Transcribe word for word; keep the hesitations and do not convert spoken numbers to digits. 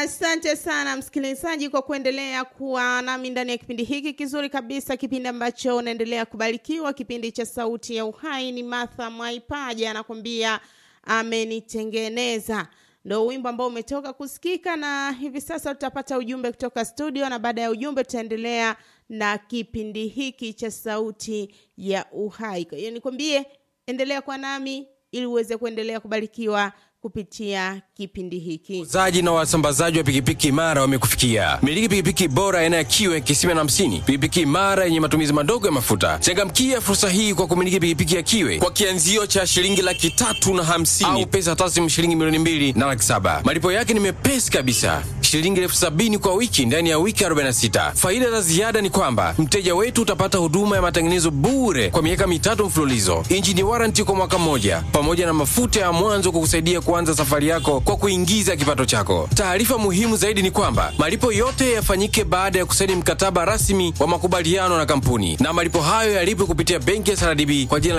Asante sana msikilizaji kwa kuendelea kuwa nami ndani ya kipindi hiki kizuri kabisa, kipindi ambacho unaendelea kubarikiwa, kipindi cha Sauti ya Uhai. Ni Martha Mwaipaja anakuambia amenitengeneza. Ndio wimbo ambao umetoka kusikika, na hivi sasa tutapata ujumbe kutoka studio, na baada ya ujumbe tutaendelea na kipindi hiki cha Sauti ya Uhai. Kwa hiyo nikwambie endelea kwa nami ili uweze kuendelea kubarikiwa kupitia kipindi hiki. Wauzaji na wasambazaji wa pikipiki imara wamekufikia. Miliki pikipiki bora aina ya Kiwe kisima na hamsini. Pikipiki imara yenye matumizi madogo ya mafuta. Changamkia fursa hii kwa kumiliki pikipiki ya Kiwe kwa kianzio cha shilingi laki tatu na hamsini au pesa taslimu shilingi milioni mbili na laki saba. Malipo yake ni mepesi kabisa. Shilingi elfu sabini kwa wiki ndani ya wiki arobaini na sita. Faida za ziada ni kwamba mteja wetu utapata huduma ya matengenezo bure kwa miaka mitatu mfululizo. Engine warranty kwa mwaka mmoja pamoja na mafuta ya mwanzo kukusaidia kuanza safari yako kwa kuingiza kipato chako. Taarifa muhimu zaidi ni kwamba malipo yote yafanyike baada ya kusaini mkataba rasmi wa makubaliano na kampuni, na malipo hayo yalipwe kupitia benki ya S R D B kwa jina